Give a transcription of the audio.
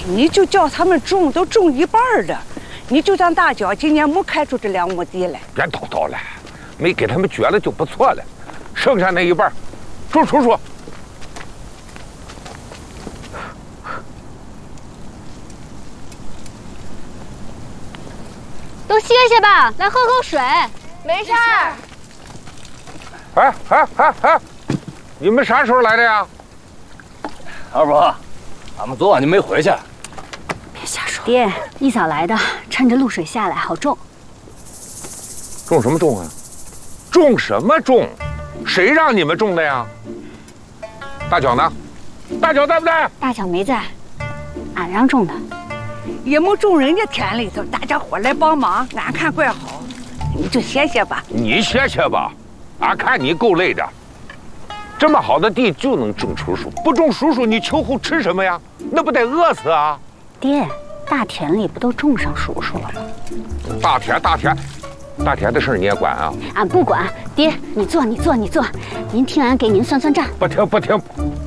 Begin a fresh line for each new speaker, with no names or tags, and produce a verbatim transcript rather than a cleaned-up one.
你就叫他们种，都种一半了。你就让大脚今年没开出这两亩地来。
别叨叨了，没给他们绝了就不错了，剩下那一半，种叔叔。
都歇歇吧，来喝口水。
没事儿。
哎哎哎哎，你们啥时候来的呀？
二伯，俺们昨晚就没回去。
别瞎说。爹，一早来的，趁着露水下来好种。
种什么种啊？种什么种？谁让你们种的呀？大脚呢？大脚在不在？
大脚没在，俺让种的。
也没种人家田里头，大家伙来帮忙，俺看怪好。你就歇歇吧。
你歇歇吧，俺看你够累的。这么好的地就能种叔叔，不种叔叔你秋后吃什么呀？那不得饿死啊！
爹，大田里不都种上叔叔了吗？
大田大田，大田的事你也管啊？
俺不管。爹，你坐，你坐，你坐。您听俺给您算算账。
不听不听，